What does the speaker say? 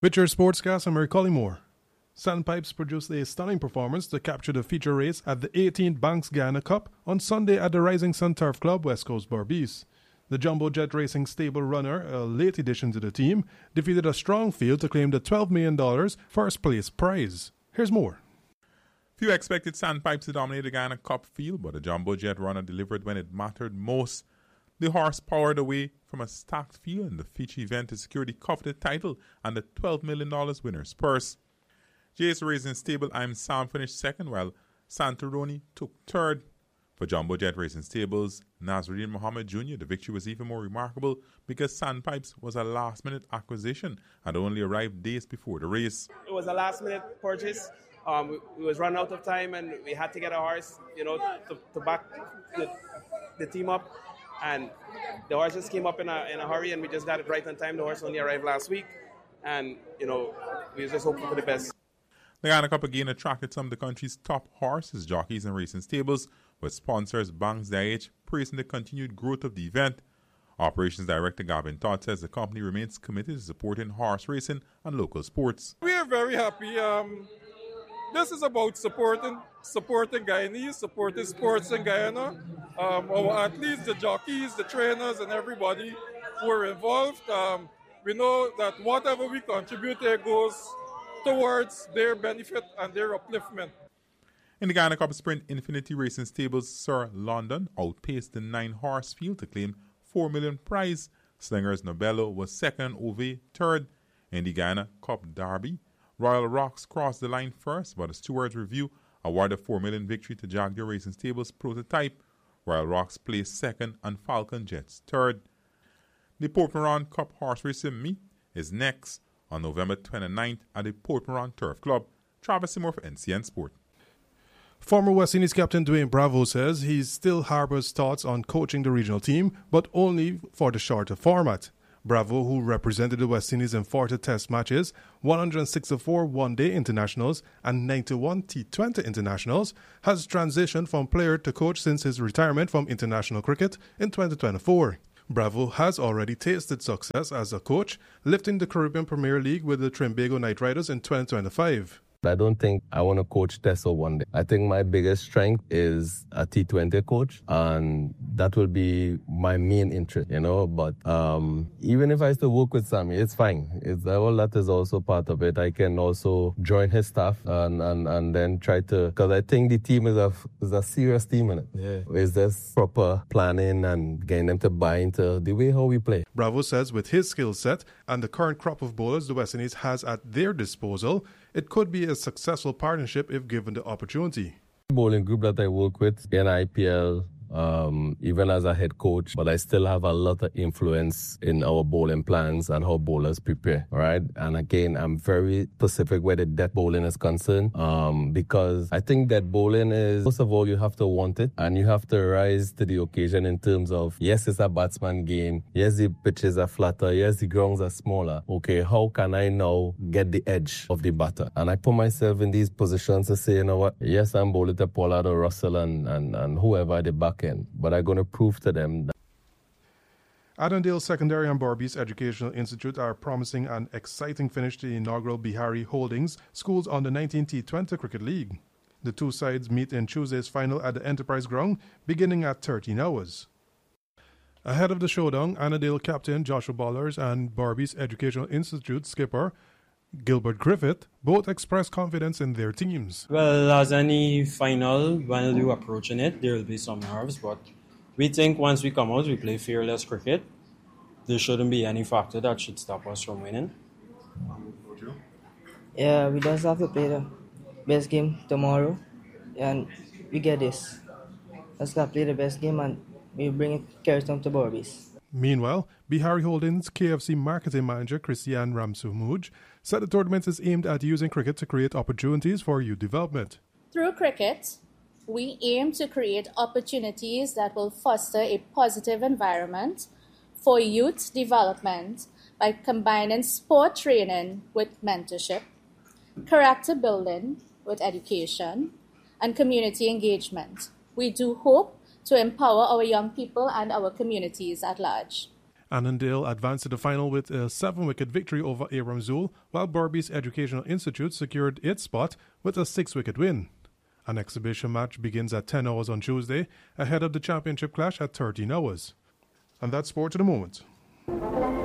With your sportscast, I'm Mary Collymore. Sandpipes produced a stunning performance to capture the feature race at the 18th Banks Guyana Cup on Sunday at the Rising Sun Turf Club, West Coast Berbice. The Jumbo Jet Racing stable runner, a late addition to the team, defeated a strong field to claim the $12 million first place prize. Here's more. Few expected Sandpipes to dominate the Guyana Cup field, but the Jumbo Jet runner delivered when it mattered most. The horse powered away from a stacked field in the feature event to secure the coveted title and the $12 million winner's purse. Jace Racing Stable I'm Sam finished second, while Santoroni took third. For Jumbo Jet Racing Stables, Nasruddin Muhammad Jr., the victory was even more remarkable because Sandpipes was a last-minute acquisition and only arrived days before the race. It was a last-minute purchase. We was running out of time and we had to get a horse, to back the team up. And the horse just came up in a hurry, and we just got it right on time. The horse only arrived last week, and we were just hoping for the best. The Guyana Cup again attracted some of the country's top horses, jockeys, and racing stables, with sponsors Banks DH praising the continued growth of the event. Operations Director Gavin Todd says the company remains committed to supporting horse racing and local sports. We are very happy. This is about supporting Guyanese, supporting sports in Guyana. Our athletes, the jockeys, the trainers, and everybody who are involved. We know that whatever we contribute there goes towards their benefit and their upliftment. In the Guyana Cup Sprint Infinity Racing Stables, Sir London outpaced the 9-horse field to claim $4 million prize. Slingers Nobelo was second, Ove third. In the Guyana Cup Derby, Royal Rocks crossed the line first, but a stewards review awarded a $4 million victory to Jaguar Racing Stables Prototype. Royal Rocks placed second and Falcon Jets third. The Port Moran Cup Horse Racing Meet is next on November 29th at the Port Moran Turf Club. Travis Seymour for NCN Sport. Former West Indies captain Dwayne Bravo says he still harbors thoughts on coaching the regional team, but only for the shorter format. Bravo, who represented the West Indies in 40 test matches, 164 one-day internationals and 91 T20 internationals, has transitioned from player to coach since his retirement from international cricket in 2024. Bravo has already tasted success as a coach, lifting the Caribbean Premier League with the Trinbago Knight Riders in 2025. I don't think I want to coach Test or one day. I think my biggest strength is a T20 coach, and that will be my main interest, But even if I still work with Sammy, it's fine. All that is also part of it. I can also join his staff and then try to, because I think the team is a serious team in it. Yeah. It's just proper planning and getting them to buy into the way how we play. Bravo says with his skill set and the current crop of bowlers the West Indies has at their disposal, it could be a successful partnership if given the opportunity. Bowling group that I work with in IPL, even as a head coach, but I still have a lot of influence in our bowling plans and how bowlers prepare, all right? And again, I'm very specific where the death bowling is concerned, because I think that bowling is, first of all, you have to want it, and you have to rise to the occasion in terms of, yes, it's a batsman game, yes, the pitches are flatter, yes, the grounds are smaller. Okay, how can I now get the edge of the batter? And I put myself in these positions to say, you know what, yes, I'm bowling to Pollard or Russell and whoever at the back end, but I'm going to prove to them that Adondale Secondary and Berbice Educational Institute are promising an exciting finish to the inaugural Bihari Holdings Schools on the 19 T20 Cricket League. The two sides meet in Tuesday's final at the Enterprise Ground, beginning at 13 hours. Ahead of the showdown, Annandale captain Joshua Ballers and Berbice Educational Institute skipper Gilbert Griffith both expressed confidence in their teams. Well, as any final, when you're approaching it, there will be some nerves, but we think once we come out, we play fearless cricket. There shouldn't be any factor that should stop us from winning. Yeah, we just have to play the best game tomorrow, and we get this. Let's go play the best game, and we bring it carries on to Berbice. Meanwhile, Bihari Holdings KFC marketing manager Christian Ramsumuj said the tournament is aimed at using cricket to create opportunities for youth development. Through cricket, we aim to create opportunities that will foster a positive environment for youth development by combining sport training with mentorship, character building with education, and community engagement. We do hope to empower our young people and our communities at large. Annandale advanced to the final with a 7-wicket victory over Aramzul, while Berbice Educational Institute secured its spot with a 6-wicket win. An exhibition match begins at 10 hours on Tuesday, ahead of the championship clash at 13 hours. And that's sport to the moment.